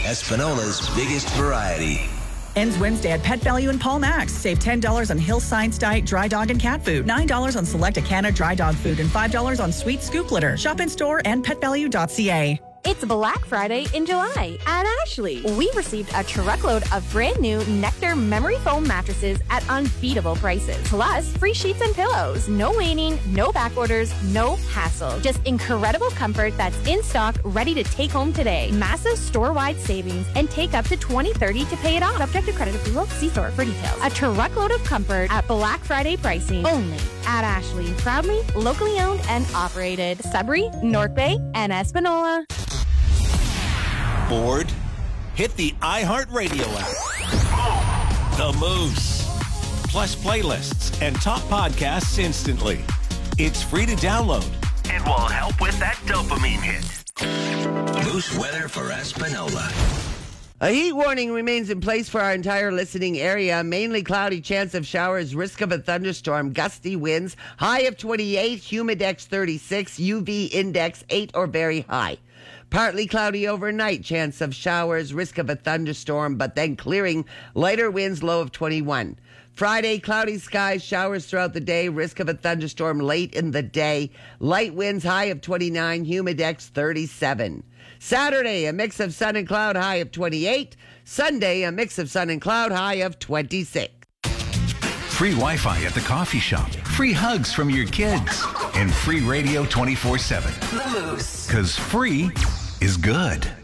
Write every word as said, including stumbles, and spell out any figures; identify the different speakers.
Speaker 1: Espinola's biggest variety.
Speaker 2: Ends Wednesday at Pet Value in Paul Max. Save ten dollars on Hill Science Diet dry dog and cat food, nine dollars on select Acana dry dog food, and five dollars on sweet scoop litter. Shop in store and pet value dot c a.
Speaker 3: It's Black Friday in July at Ashley. We received a truckload of brand new Nectar memory foam mattresses at unbeatable prices. Plus, free sheets and pillows. No waiting, no back orders, no hassle. Just incredible comfort that's in stock, ready to take home today. Massive store-wide savings and take up to twenty thirty to pay it off. Subject to credit approval. See store for details. A truckload of comfort at Black Friday pricing only at Ashley. Proudly locally owned and operated. Sudbury, North Bay, and Espanola.
Speaker 1: Bored? Hit the iHeartRadio app. The Moose. Plus playlists and top podcasts instantly. It's free to download.
Speaker 4: It will help with that dopamine hit.
Speaker 1: Moose weather for Espanola.
Speaker 5: A heat warning remains in place for our entire listening area. Mainly cloudy, chance of showers, risk of a thunderstorm, gusty winds, high of twenty-eight, humidex thirty-six, U V index eight or very high. Partly cloudy overnight, chance of showers, risk of a thunderstorm, but then clearing, lighter winds, low of twenty-one. Friday, cloudy skies, showers throughout the day, risk of a thunderstorm late in the day, light winds, high of twenty-nine, humidex thirty-seven. Saturday, a mix of sun and cloud, high of twenty-eight. Sunday, a mix of sun and cloud, high of twenty-six.
Speaker 6: Free Wi-Fi at the coffee shop, free hugs from your kids, and free radio twenty-four seven.
Speaker 7: The Moose.
Speaker 6: Because free is good.